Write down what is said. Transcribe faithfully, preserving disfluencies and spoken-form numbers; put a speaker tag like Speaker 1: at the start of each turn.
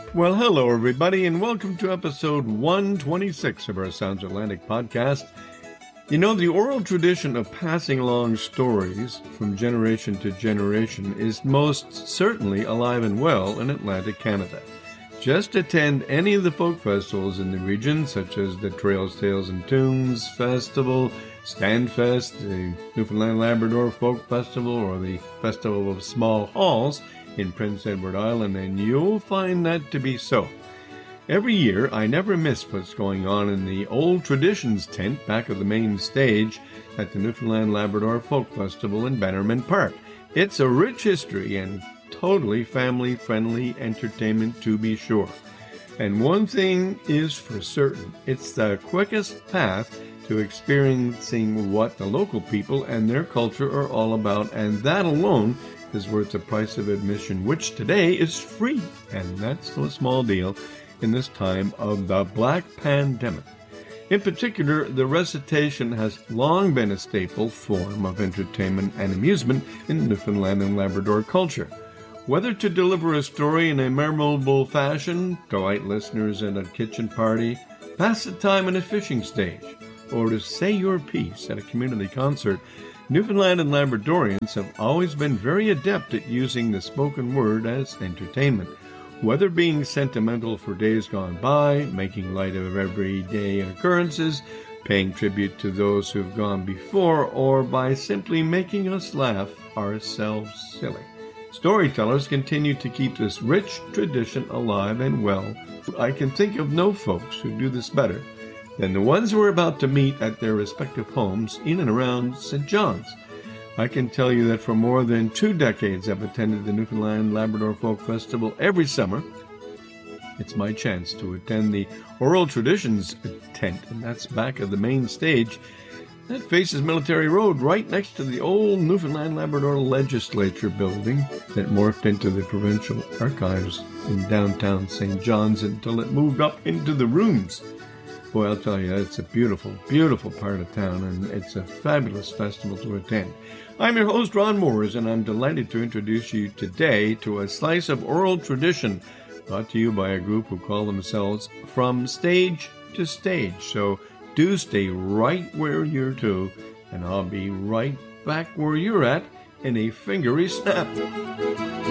Speaker 1: Well, hello, everybody, and welcome to episode one twenty-six of our Sounds Atlantic podcast. You know, the oral tradition of passing along stories from generation to generation is most certainly alive and well in Atlantic Canada. Just attend any of the folk festivals in the region, such as the Trails, Tales, and Tunes Festival, Standfest, the Newfoundland Labrador Folk Festival, or the Festival of Small Halls in Prince Edward Island, and you'll find that to be so. Every year, I never miss what's going on in the Old Traditions tent back of the main stage at the Newfoundland Labrador Folk Festival in Bannerman Park. It's a rich history and totally family-friendly entertainment, to be sure. And one thing is for certain, it's the quickest path to experiencing what the local people and their culture are all about, and that alone is worth the price of admission, which today is free, and that's no small deal in this time of the Black Pandemic. In particular, the recitation has long been a staple form of entertainment and amusement in Newfoundland and Labrador culture. Whether to deliver a story in a memorable fashion, delight listeners at a kitchen party, pass the time in a fishing stage, or to say your piece at a community concert, Newfoundland and Labradorians have always been very adept at using the spoken word as entertainment. Whether being sentimental for days gone by, making light of everyday occurrences, paying tribute to those who've gone before, or by simply making us laugh ourselves silly. Storytellers continue to keep this rich tradition alive and well. I can think of no folks who do this better than the ones we're about to meet at their respective homes in and around Saint John's. I can tell you that for more than two decades I've attended the Newfoundland Labrador Folk Festival every summer. It's my chance to attend the Oral Traditions tent, and that's back of the main stage. That faces Military Road, right next to the old Newfoundland Labrador Legislature building that morphed into the Provincial Archives in downtown Saint John's until it moved up into the rooms. Boy, I'll tell you, it's a beautiful, beautiful part of town, and it's a fabulous festival to attend. I'm your host, Ron Moores, and I'm delighted to introduce you today to a slice of oral tradition brought to you by a group who call themselves From Stage to Stage. So do stay right where you're to, and I'll be right back where you're at in a fingery snap.